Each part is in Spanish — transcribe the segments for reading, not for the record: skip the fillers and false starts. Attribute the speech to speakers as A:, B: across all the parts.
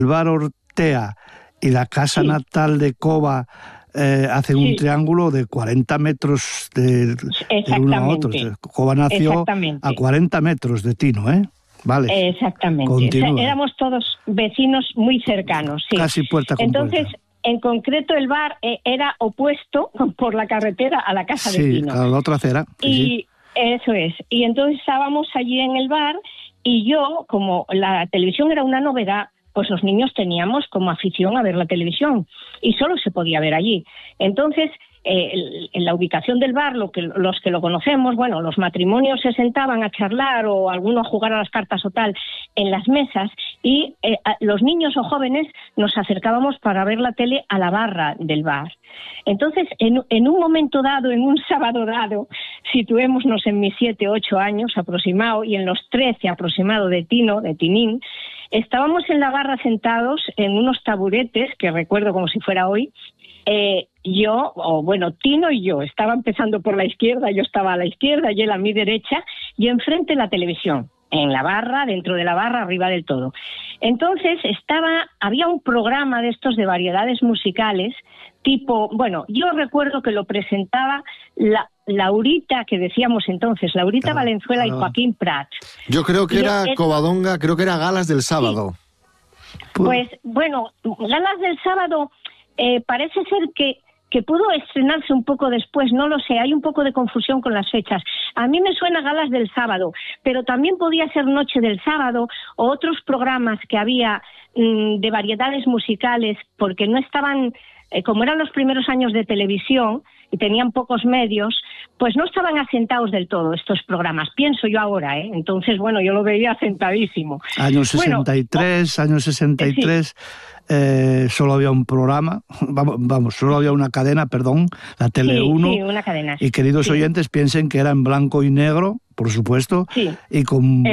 A: el bar Ortea y la casa natal de Cova hacen un triángulo de 40 metros de uno a otro. Cova nació a 40 metros de Tino, ¿eh? Vale.
B: Exactamente. O sea, éramos todos vecinos muy cercanos, sí.
A: Casi puerta con
B: Entonces,
A: puerta.
B: En concreto, el bar era opuesto por la carretera a la casa de Tino.
A: Sí, a la otra acera.
B: Sí. Eso es. Y entonces estábamos allí en el bar y yo, como la televisión era una novedad, pues los niños teníamos como afición a ver la televisión y solo se podía ver allí. Entonces, en la ubicación del bar, los que lo conocemos, bueno, los matrimonios se sentaban a charlar o alguno a jugar a las cartas o tal en las mesas y los niños o jóvenes nos acercábamos para ver la tele a la barra del bar. Entonces, en un momento dado, en un sábado dado, situémonos en mis 7, 8 años aproximado y en los 13 aproximado de Tinín, estábamos en la barra sentados en unos taburetes, que recuerdo como si fuera hoy. Tino y yo, estaba empezando por la izquierda, yo estaba a la izquierda y él a mi derecha, y enfrente la televisión, en la barra, dentro de la barra, arriba del todo. Entonces había un programa de estos de variedades musicales, yo recuerdo que lo presentaba Laurita, que decíamos entonces, Laurita Valenzuela y Joaquín Prat.
C: Yo creo que era Covadonga, creo que era Galas del Sábado.
B: Sí. Pues, Galas del Sábado parece ser que pudo estrenarse un poco después, no lo sé, hay un poco de confusión con las fechas. A mí me suena Galas del Sábado, pero también podía ser Noche del Sábado o otros programas que había de variedades musicales, porque no estaban, como eran los primeros años de televisión y tenían pocos medios, pues no estaban asentados del todo estos programas, pienso yo ahora, ¿eh? Entonces, yo lo veía asentadísimo.
A: Años 63, solo había un programa, solo había una cadena, la Tele 1.
B: Sí, una cadena.
A: Y queridos oyentes, piensen que era en blanco y negro, por supuesto, y con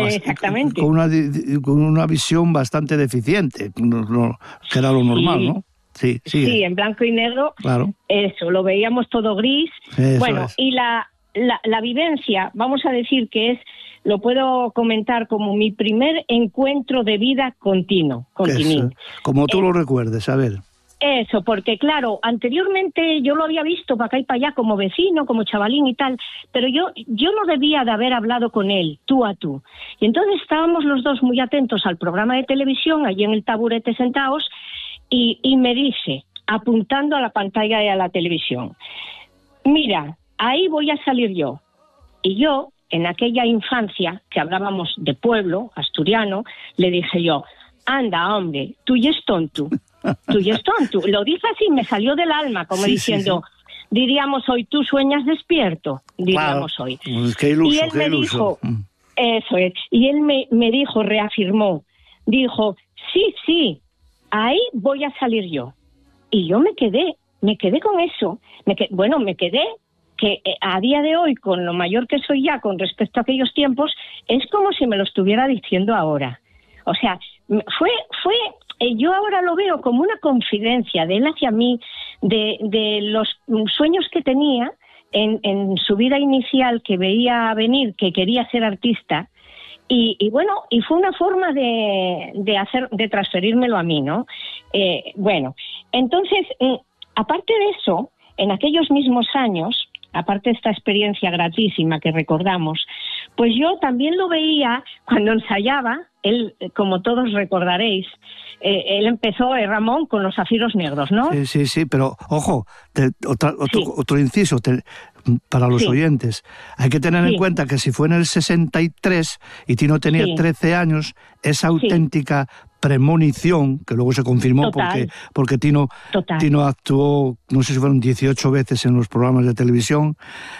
A: una visión bastante deficiente, que era lo normal, ¿no? Sí,
B: en blanco y negro,
A: claro.
B: Eso, lo veíamos todo gris.
A: Eso es.
B: Y la vivencia, vamos a decir que lo puedo comentar como mi primer encuentro de vida con Tinín.
A: Como tú lo recuerdes, a ver.
B: Eso, porque claro, anteriormente yo lo había visto para acá y para allá como vecino, como chavalín y tal, pero yo no debía de haber hablado con él, tú a tú. Y entonces estábamos los dos muy atentos al programa de televisión, allí en el taburete sentados, y me dice, apuntando a la pantalla de la televisión, mira, ahí voy a salir yo. Y yo, en aquella infancia que hablábamos de pueblo asturiano, le dije yo, anda, hombre, tú y es tonto. Lo dije así, me salió del alma, como diciendo, diríamos hoy, tú sueñas despierto, diríamos hoy.
A: Qué iluso,
B: y él me dijo, eso es, y él me dijo, reafirmó, dijo, sí, ahí voy a salir yo. Y yo me quedé con eso, me quedé que a día de hoy, con lo mayor que soy ya con respecto a aquellos tiempos, es como si me lo estuviera diciendo ahora. O sea, yo ahora lo veo como una confidencia de él hacia mí, de los sueños que tenía en su vida inicial, que veía venir, que quería ser artista, y fue una forma de transferírmelo a mí, ¿no? Entonces, aparte de eso, en aquellos mismos años, aparte de esta experiencia gratísima que recordamos, pues yo también lo veía cuando ensayaba. Él, como todos recordaréis, él empezó, Ramón, con los Zafiros Negros, ¿no?
A: Sí, pero ojo, otro inciso para los oyentes. Hay que tener en cuenta que si fue en el 63 y Tino tenía 13 años, esa auténtica premonición, que luego se confirmó porque Tino actuó, no sé si fueron 18 veces en los programas de televisión,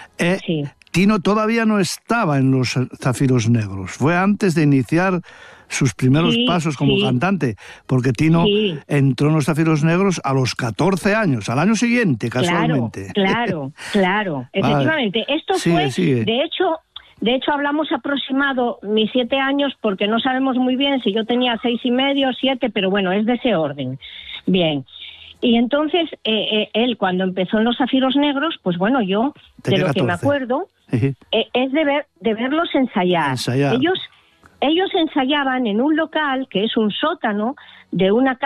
A: Tino todavía no estaba en los Zafiros Negros. Fue antes de iniciar sus primeros pasos como cantante, porque Tino entró en los Zafiros Negros a los 14 años, al año siguiente, casualmente.
B: Claro, efectivamente. Esto fue,
A: sigue.
B: De hecho, hablamos aproximado mis 7 años, porque no sabemos muy bien si yo tenía 6 y medio, 7, pero bueno, es de ese orden. Bien. Y entonces, él cuando empezó en los Zafiros Negros, pues yo, de lo 14. Que me acuerdo, es de verlos ensayar. Ellos ensayaban en un local que es un sótano de una casa